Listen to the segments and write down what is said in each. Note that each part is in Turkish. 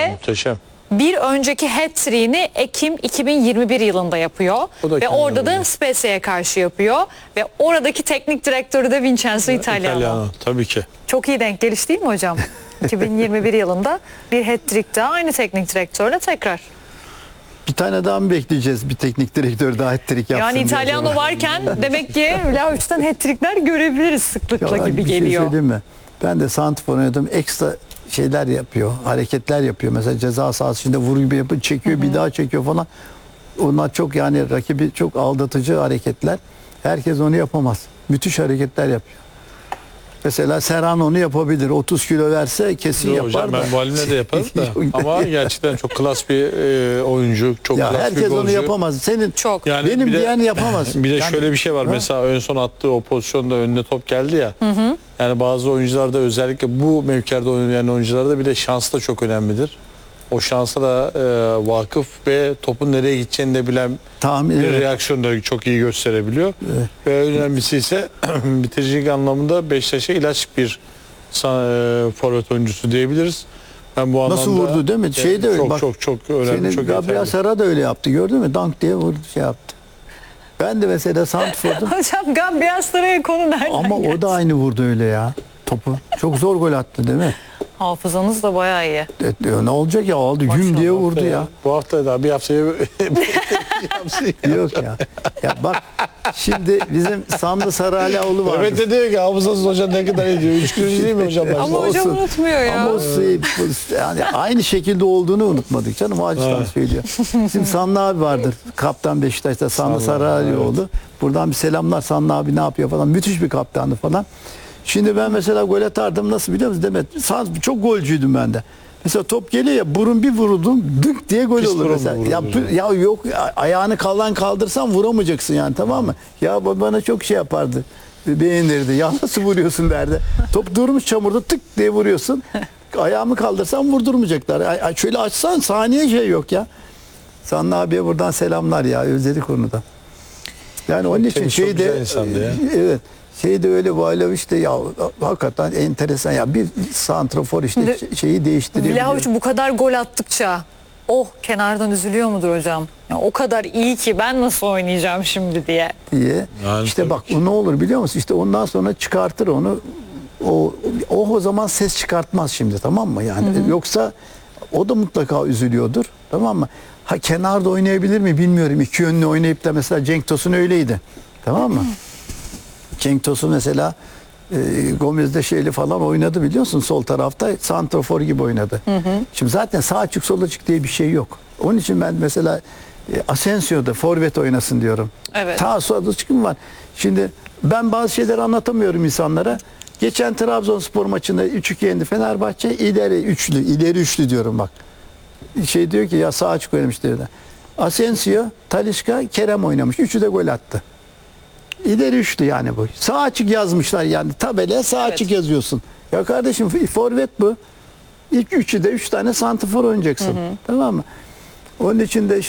Ve muhteşem. bir önceki hat-trick'ini Ekim 2021 yılında yapıyor. Ve orada da Spezia'ya karşı yapıyor. Ve oradaki teknik direktörü de Vincenzo Italiano. Tabii ki. Çok iyi denk geliş değil mi hocam? 2021 yılında bir hat-trick daha aynı teknik direktörle tekrar. Bir tane daha mı bekleyeceğiz? Bir teknik direktör daha hat-trick yapsın. Yani Italiano varken demek ki Vlahovic'ten hat-trickler görebiliriz sıklıkla ya, gibi bir şey geliyor. söyleyeyim mi? Ben de santrfor oynadım. Ekstra şeyler yapıyor. Hareketler yapıyor. Mesela ceza sahası içinde vuru gibi yapıp çekiyor, bir daha çekiyor falan. Onlar çok, yani rakibi çok aldatıcı hareketler. Herkes onu yapamaz. Müthiş hareketler yapıyor. Mesela Serhan onu yapabilir. 30 kilo verse kesin Yok yapar hocam, da. ben bu halimle de yaparım da. Ama gerçekten çok klas bir oyuncu. Çok Ya klas bir herkes golcü. onu yapamaz. Senin Çok. Yani benim bir de- diyen yapamaz. Bir de Yani- şöyle bir şey var. Mesela ön son attığı o pozisyonda önüne top geldi ya. Yani bazı oyuncularda, özellikle bu mevkilerde oynayan oyuncularda bir de şans da çok önemlidir. O şansa da vakıf ve topun nereye gideceğini de bilen Tahmin, bir evet. reaksiyon da çok iyi gösterebiliyor. Ve önemlisi ise bitiricilik anlamında Beşiktaş'a ilaç bir forvet oyuncusu diyebiliriz. Ben bu Nasıl anlamda vurdu değil mi? Şey de öyle. çok, Bak, çok önemli. senin Çok Gabriel yeterli. Sara da öyle yaptı. Gördün mü? Dank diye vurdu, şey yaptı. Ben de mesela santrfordum. Hocam Gabriel Sara'ya konu nereden Ama geldi? o da aynı vurdu öyle ya. Topu. Çok zor gol attı değil mi? Hafızanız da bayağı iyi. Ne olacak ya? Aldı güm diye vurdu ya. Bu hafta da bir haftaya Yok ya. Ya bak, şimdi bizim Samlı Sarıalioğlu vardı. evet de diyor ki hafızasız hocam ne kadar ediyor? 3 gün önce değil mi hocam? Ama Olsun. hocam unutmuyor ya. Ama o yani aynı şekilde olduğunu unutmadık canım. O açıdan Evet. söylüyor. Şimdi Sanlı abi vardır. Kaptan Beşiktaş'ta Sanlı Sarıalioğlu. Buradan bir selamlar, Sanlı abi ne yapıyor falan. Müthiş bir kaptandı falan. Şimdi ben mesela gol atardım, nasıl biliyor musun Demet? Çok golcüydüm ben de. Mesela top geliyor ya, burun bir vururdum, dük diye gol Pis olur burun mesela. vururdu Ya yok, ayağını kaldırsan vuramayacaksın yani, tamam mı? Ya bana çok şey yapardı. Beğenirdi. Ya nasıl vuruyorsun derdi. Top durmuş çamurda, tık diye vuruyorsun. Ayağımı kaldırsan vurdurmayacaklar. Şöyle açsan saniye şey yok ya. Sanlı abiye buradan selamlar ya. Özledik onu da. Yani onun için Çok güzel insandı ya. evet. Şeyde öyle Vlahovic de ya hakikaten enteresan ya, bir santrafor işte şeyi değiştiriyor. Vlahovic bu kadar gol attıkça kenardan üzülüyor mudur hocam? Ya, o kadar iyi ki ben nasıl oynayacağım şimdi diye. diye. Yani işte tabii bak o ne olur biliyor musun? İşte ondan sonra çıkartır onu. O zaman ses çıkartmaz şimdi, tamam mı? Yani yoksa o da mutlaka üzülüyordur. Tamam mı? Ha, kenarda oynayabilir mi bilmiyorum. İki yönlü oynayıp da mesela Cenk Tosun öyleydi. Tamam mı? Cenk Tosun mesela Gomez'de şeyli falan oynadı, biliyorsun, sol tarafta santrafor gibi oynadı. Şimdi zaten sağ açık sol açık diye bir şey yok. Onun için ben mesela Asensio'da forvet oynasın diyorum. Evet. Sağ sol açık mı var? Şimdi ben bazı şeyleri anlatamıyorum insanlara. Geçen Trabzonspor maçında 3-2 yendi Fenerbahçe, ileri üçlü diyorum bak. Şey diyor ki ya sağ açık oynamış diyor. Asensio, Talisca, Kerem oynamış. Üçü de gol attı. İleri üçlü yani bu. Sağ açık yazmışlar yani. Tabelaya sağ açık yazıyorsun. Ya kardeşim, forvet bu. İlk üçü de 3 tane santrafor oynayacaksın. Tamam mı? Onun için de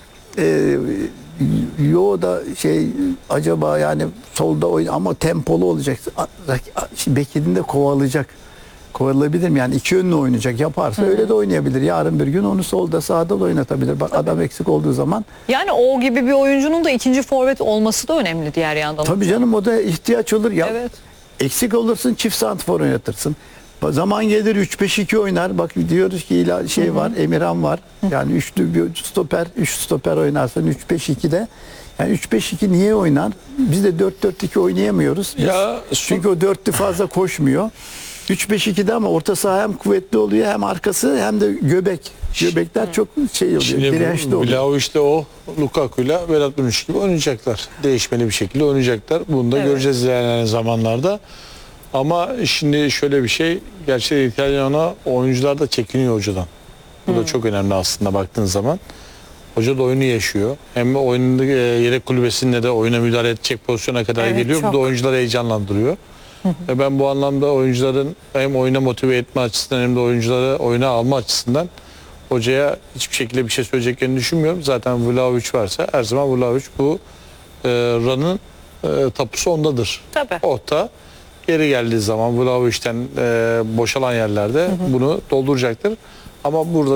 da acaba yani solda oyun ama tempolu olacak. Bekir'in de kovalayabilir mi? Yani iki yönlü oynayacak. Yaparsa öyle de oynayabilir. Yarın bir gün onu solda sağda da oynatabilir. Bak, adam eksik olduğu zaman. Yani o gibi bir oyuncunun da ikinci forvet olması da önemli diğer yandan. Tabii canım, o da ihtiyaç olur. Ya, Evet. eksik olursun, çift santrafor oynatırsın. Zaman gelir 3-5-2 oynar. Bak diyoruz ki var, Emirhan var. Yani üçlü bir stoper, 3 stoper oynarsın 3-5-2'de. Yani 3-5-2 niye oynar? Biz de 4-4-2 oynayamıyoruz. Çünkü o dörtlü fazla koşmuyor. 3-5-2'de ama orta saha hem kuvvetli oluyor, hem arkası hem de göbek. Göbekler çok oluyor, dirençli oluyor. Vlahovic'te o Lukaku'yla Vedat Muriç gibi oynayacaklar. Değişmeli bir şekilde oynayacaklar. Bunu da göreceğiz ilerleyen zamanlarda. Ama şimdi şöyle bir şey, gerçekten İtalyan'a oyuncular da çekiniyor hocadan. Bu da çok önemli aslında baktığın zaman. Hoca da oyunu yaşıyor. Hem oyunun yedek kulübesinde de oyuna müdahale edecek pozisyona kadar geliyor. Çok. Bu da oyuncuları heyecanlandırıyor. Ve ben bu anlamda oyuncuların hem oyuna motive etme açısından hem de oyuncuları oyuna alma açısından hocaya hiçbir şekilde bir şey söyleyeceklerini düşünmüyorum. Zaten Vlahovic varsa her zaman Vlahovic bu ranın tapusu ondadır. Tabii. Orta geri geldiği zaman Vlahovic'ten boşalan yerlerde bunu dolduracaktır. Ama burada